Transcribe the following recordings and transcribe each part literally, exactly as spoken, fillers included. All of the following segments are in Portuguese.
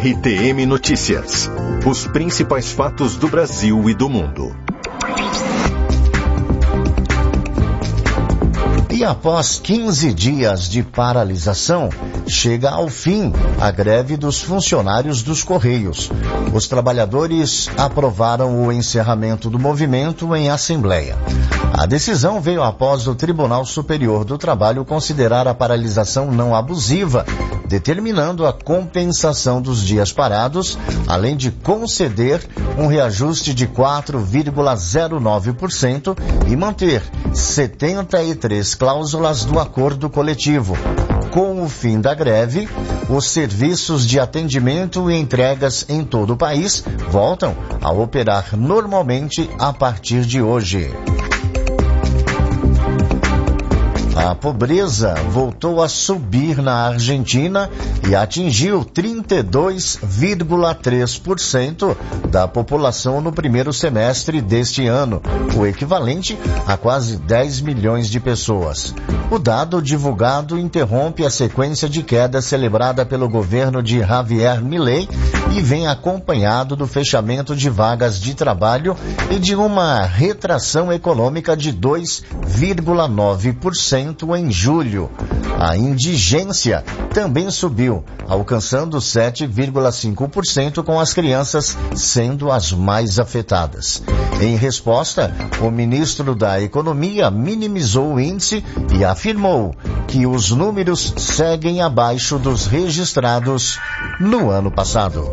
R T M Notícias. Os principais fatos do Brasil e do mundo. E após quinze dias de paralisação, chega ao fim a greve dos funcionários dos Correios. Os trabalhadores aprovaram o encerramento do movimento em assembleia. A decisão veio após o Tribunal Superior do Trabalho considerar a paralisação não abusiva, determinando a compensação dos dias parados, além de conceder um reajuste de quatro vírgula zero nove por cento e manter setenta e três cláusulas do acordo coletivo. Com o fim da greve, os serviços de atendimento e entregas em todo o país voltam a operar normalmente a partir de hoje. A pobreza voltou a subir na Argentina e atingiu trinta e dois vírgula três por cento da população no primeiro semestre deste ano, o equivalente a quase dez milhões de pessoas. O dado divulgado interrompe a sequência de queda celebrada pelo governo de Javier Milei e vem acompanhado do fechamento de vagas de trabalho e de uma retração econômica de dois vírgula nove por cento em julho. A indigência também subiu, alcançando sete vírgula cinco por cento, com as crianças sendo as mais afetadas. Em resposta, o ministro da Economia minimizou o índice e afirmou que os números seguem abaixo dos registrados no ano passado.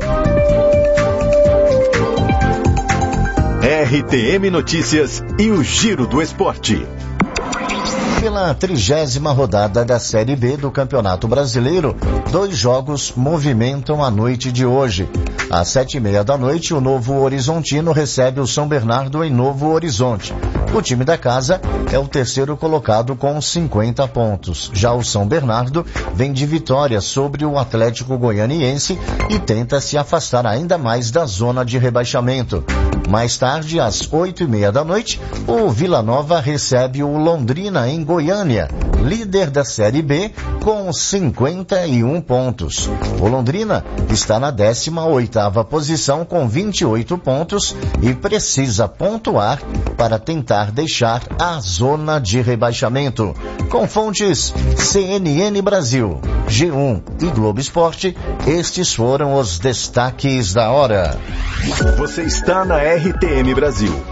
R T M Notícias e o Giro do Esporte. Pela trigésima rodada da Série B do Campeonato Brasileiro, dois jogos movimentam a noite de hoje. Às sete e meia da noite, o Novo Horizontino recebe o São Bernardo em Novo Horizonte. O time da casa é o terceiro colocado com cinquenta pontos. Já o São Bernardo vem de vitória sobre o Atlético Goianiense e tenta se afastar ainda mais da zona de rebaixamento. Mais tarde, às oito e meia da noite, o Vila Nova recebe o Londrina em Goiânia, líder da Série B, com cinquenta e um pontos. O Londrina está na décima oitava posição com vinte e oito pontos e precisa pontuar para tentar deixar a zona de rebaixamento. Com fontes C N N Brasil, G um e Globo Esporte, estes foram os destaques da hora. Você está na R T M Brasil.